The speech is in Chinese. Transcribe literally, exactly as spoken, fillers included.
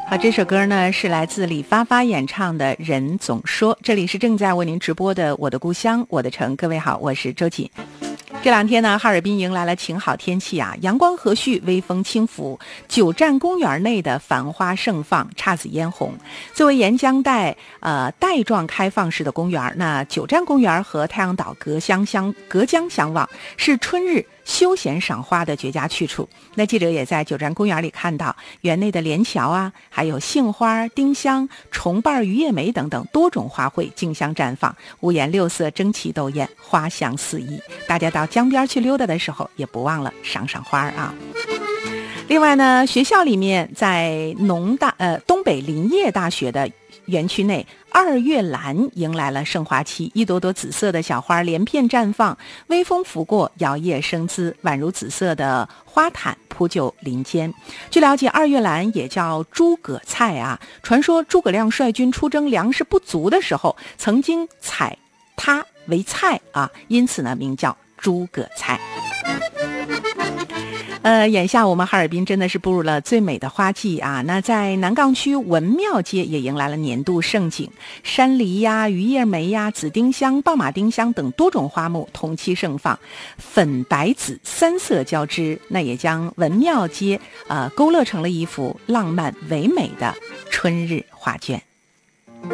好，这首歌呢是来自李发发演唱的《人总说》，这里是正在为您直播的我的故乡我的城。各位好，我是周瑾。这两天呢，哈尔滨迎来了晴好天气啊，阳光和煦，微风轻拂，九站公园内的繁花盛放，姹紫嫣红。作为沿江带呃带状开放式的公园，那九站公园和太阳岛隔江相隔江相望，是春日休闲赏花的绝佳去处。那记者也在九站公园里看到园内的连桥啊，还有杏花、丁香、重瓣鱼叶梅等等多种花卉竞相绽放，五颜六色，争奇斗艳，花香四溢。大家到江边去溜达的时候，也不忘了赏赏花啊。另外呢，学校里面在农大呃东北林业大学的园区内，二月兰迎来了盛华期，一朵朵紫色的小花连片绽放，微风拂过，摇曳生姿，宛如紫色的花毯铺就林间。据了解，二月兰也叫诸葛菜啊，传说诸葛亮率军出征粮食不足的时候，曾经采它为菜啊，因此呢名叫诸葛菜。呃，眼下我们哈尔滨真的是步入了最美的花季啊！那在南岗区文庙街也迎来了年度盛景，山梨呀、榆叶梅呀、紫丁香、棒马丁香等多种花木同期盛放，粉白紫三色交织，那也将文庙街呃勾勒成了一幅浪漫唯美的春日画卷。